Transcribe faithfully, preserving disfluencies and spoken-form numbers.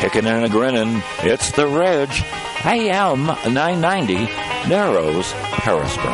Kicking and a grinning, it's the Reg. A M nine ninety, Narrows, Harrisburg.